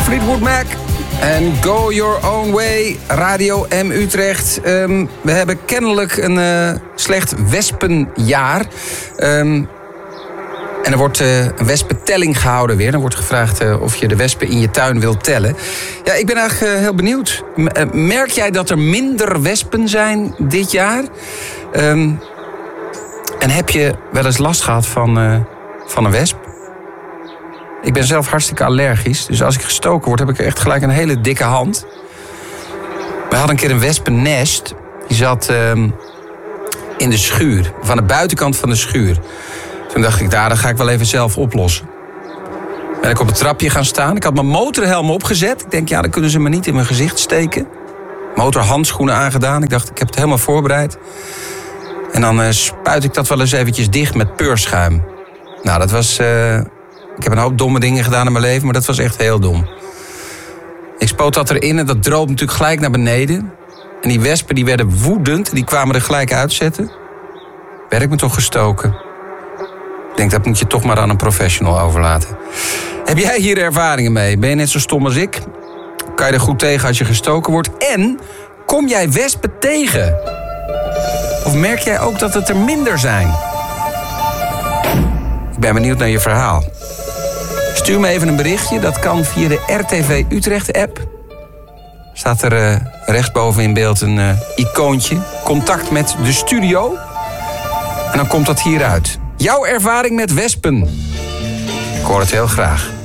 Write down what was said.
Fleetwood Mac en Go Your Own Way, Radio M Utrecht. We hebben kennelijk een slecht wespenjaar. En er wordt een wespentelling gehouden weer. Dan wordt gevraagd of je de wespen in je tuin wilt tellen. Ja, ik ben eigenlijk heel benieuwd. Merk jij dat er minder wespen zijn dit jaar? En heb je wel eens last gehad van een wesp? Ik ben zelf hartstikke allergisch. Dus als ik gestoken word, heb ik echt gelijk een hele dikke hand. We hadden een keer een wespennest. Die zat in de schuur. Van de buitenkant van de schuur. Toen dacht ik, dat ga ik wel even zelf oplossen. Ben ik op het trapje gaan staan. Ik had mijn motorhelm opgezet. Ik denk, dan kunnen ze me niet in mijn gezicht steken. Motorhandschoenen aangedaan. Ik dacht, ik heb het helemaal voorbereid. En dan spuit ik dat wel eens eventjes dicht met peurschuim. Nou, dat was... Ik heb een hoop domme dingen gedaan in mijn leven, maar dat was echt heel dom. Ik spoot dat erin en dat droop natuurlijk gelijk naar beneden. En die wespen die werden woedend, die kwamen er gelijk uitzetten. Werd ik me toch gestoken. Ik denk, dat moet je toch maar aan een professional overlaten. Heb jij hier ervaringen mee? Ben je net zo stom als ik? Kan je er goed tegen als je gestoken wordt? En kom jij wespen tegen? Of merk jij ook dat het er minder zijn? Ik ben benieuwd naar je verhaal. Stuur me even een berichtje. Dat kan via de RTV Utrecht-app. Staat er rechtsboven in beeld een icoontje. Contact met de studio. En dan komt dat hieruit. Jouw ervaring met wespen. Ik hoor het heel graag.